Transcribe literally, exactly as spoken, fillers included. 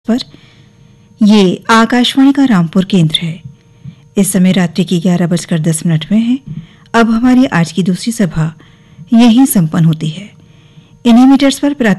पर ये आकाशवाणी का रामपुर केंद्र है। इस समय रात्रि की ग्यारह बजकर दस मिनट में है। अब हमारी आज की दूसरी सभा यहीं संपन्न होती है। इन्हीं मीटर्स पर प्रातः